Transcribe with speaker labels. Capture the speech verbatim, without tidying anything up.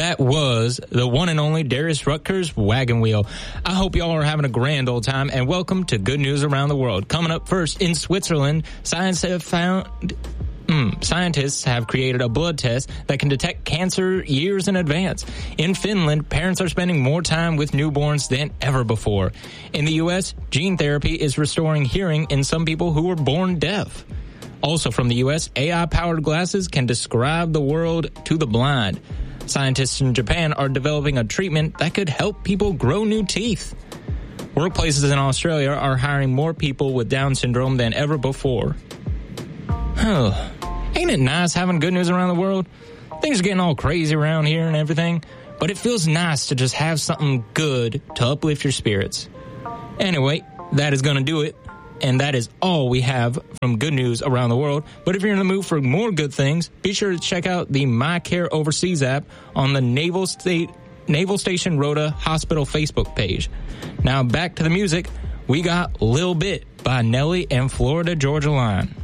Speaker 1: That was the one and only Darius Rutgers Wagon Wheel. I hope y'all are having a grand old time, and welcome to Good News Around the World. Coming up first, in Switzerland, science have found... Mm, scientists have created a blood test that can detect cancer years in advance. In Finland, parents are spending more time with newborns than ever before. In the U S, gene therapy is restoring hearing in some people who were born deaf. Also from the U S, A I-powered glasses can describe the world to the blind. Scientists in Japan are developing a treatment that could help people grow new teeth. Workplaces in Australia are hiring more people with Down syndrome than ever before. Oh, ain't it nice having good news around the world? Things are getting all crazy around here and everything, but it feels nice to just have something good to uplift your spirits. Anyway, that is going to do it, and that is all we have from Good News Around the World. But if you're in the mood for more good things, be sure to check out the My Care Overseas app on the Naval State Naval Station Rota Hospital Facebook page. Now back to the music. We got Lil Bit by Nelly and Florida Georgia Line.